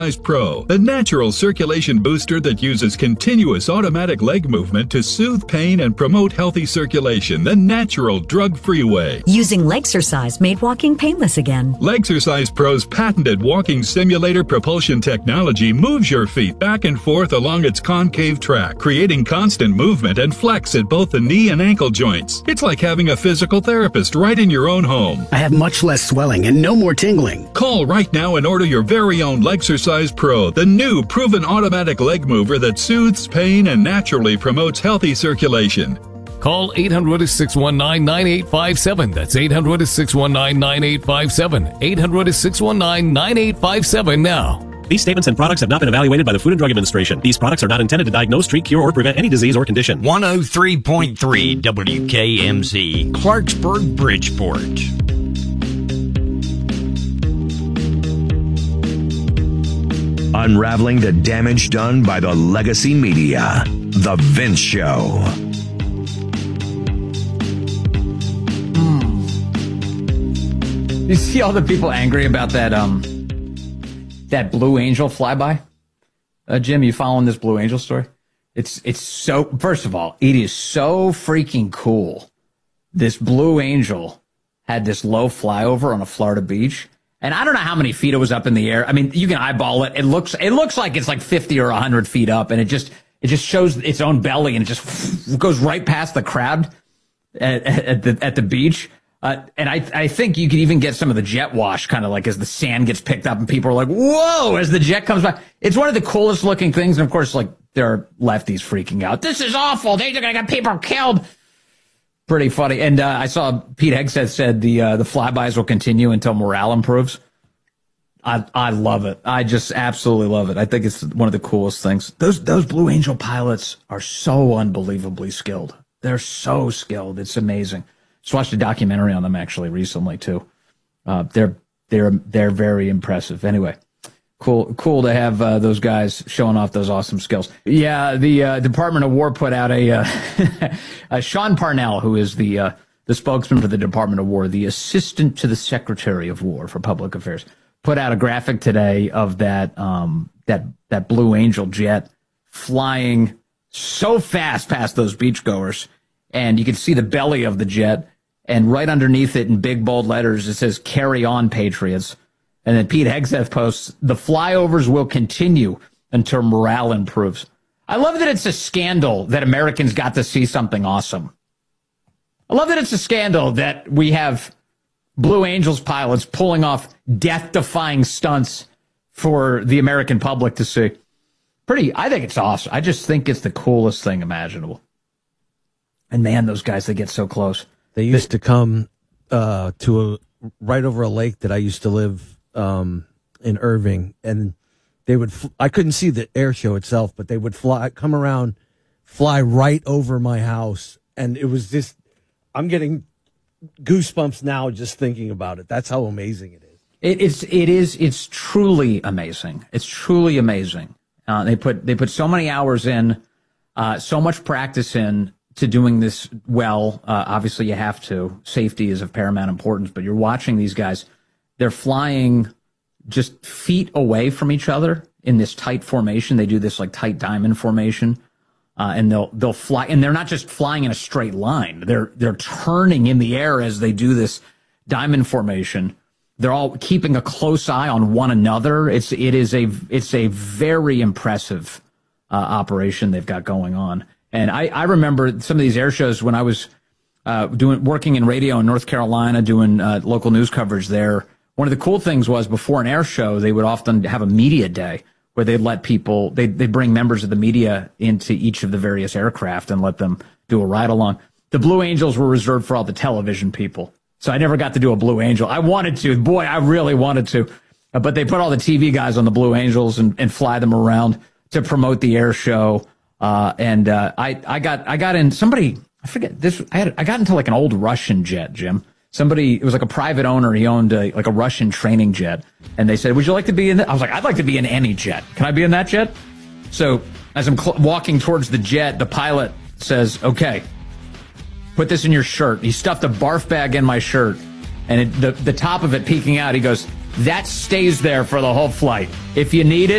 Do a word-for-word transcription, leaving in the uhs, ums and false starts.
Pro, the natural circulation booster that uses continuous automatic leg movement to soothe pain and promote healthy circulation the natural, drug-free way. Using Legsercise made walking painless again. Legsercise Pro's patented walking simulator propulsion technology moves your feet back and forth along its concave track, creating constant movement and flex at both the knee and ankle joints. It's like having a physical therapist right in your own home. I have much less swelling and no more tingling. Call right now and order your very own Legsercise Pro, the new proven automatic leg mover that soothes pain and naturally promotes healthy circulation. Call eight hundred, six one nine, nine eight five seven. That's eight hundred, six one nine, nine eight five seven. eight hundred, six one nine, nine eight five seven now. These statements and products have not been evaluated by the Food and Drug Administration. These products are not intended to diagnose, treat, cure, or prevent any disease or condition. one oh three point three W K M Z, Clarksburg, Bridgeport. Unraveling the damage done by the legacy media. The Vince Show. Mm. You see all the people angry about that um that Blue Angel flyby? Uh, Jim, you following this Blue Angel story? It's it's so, first of all, it is so freaking cool. This Blue Angel had this low flyover on a Florida beach. And I don't know how many feet it was up in the air. I mean, you can eyeball it. It looks, it looks like it's like fifty or a hundred feet up, and it just, it just shows its own belly, and it just goes right past the crowd at, at the at the beach. Uh, and I, I think you could even get some of the jet wash, kind of like as the sand gets picked up, and people are like, "Whoa!" as the jet comes by. It's one of the coolest looking things, and of course, like there are lefties freaking out. This is awful. They're gonna get people killed. Pretty funny. And uh, I saw Pete Hegseth said the uh, the flybys will continue until morale improves. I I love it. I just absolutely love it. I think it's one of the coolest things. Those those Blue Angel pilots are so unbelievably skilled. They're so skilled. It's amazing. Just watched a documentary on them actually recently too. Uh, they're they're they're very impressive. Anyway. Cool, cool to have uh, those guys showing off those awesome skills. Yeah, the uh, Department of War put out a uh, uh, Sean Parnell, who is the uh, the spokesman for the Department of War, the assistant to the Secretary of War for Public Affairs, put out a graphic today of that um, that that Blue Angel jet flying so fast past those beachgoers, and you can see the belly of the jet, and right underneath it in big bold letters it says "Carry on, Patriots." And then Pete Hegseth posts, the flyovers will continue until morale improves. I love that it's a scandal that Americans got to see something awesome. I love that it's a scandal that we have Blue Angels pilots pulling off death-defying stunts for the American public to see. Pretty, I think it's awesome. I just think it's the coolest thing imaginable. And man, those guys, they get so close. They used they, to come uh, to a, right over a lake that I used to live um in Irving, and they would fl- I couldn't see the air show itself, but they would fly come around fly right over my house, and it was just, I'm getting goosebumps now just thinking about it. That's how amazing it is. It, it's it is it's truly amazing. It's truly amazing. Uh, they put they put so many hours in, uh so much practice in to doing this well. Uh, obviously you have to. Safety is of paramount importance, but you're watching these guys. They're flying just feet away from each other in this tight formation. They do this like tight diamond formation, uh, and they'll they'll fly. And they're not just flying in a straight line. They're they're turning in the air as they do this diamond formation. They're all keeping a close eye on one another. It's it is a it's a very impressive uh, operation they've got going on. And I, I remember some of these air shows when I was uh, doing working in radio in North Carolina, doing uh, local news coverage there. One of the cool things was before an air show, they would often have a media day where they'd let people, they'd, they'd bring members of the media into each of the various aircraft and let them do a ride along. The Blue Angels were reserved for all the television people. So I never got to do a Blue Angel. I wanted to. Boy, I really wanted to. Uh, but they put all the T V guys on the Blue Angels and, and fly them around to promote the air show. Uh, and uh, I, I got I got in, somebody, I forget, this. I, had, I got into like an old Russian jet, Jim. Somebody, it was like a private owner. He owned a, like a Russian training jet. And they said, would you like to be in that? I was like, I'd like to be in any jet. Can I be in that jet? So as I'm cl- walking towards the jet, the pilot says, okay, put this in your shirt. He stuffed a barf bag in my shirt. And it, the, the top of it peeking out, he goes, that stays there for the whole flight. If you need it,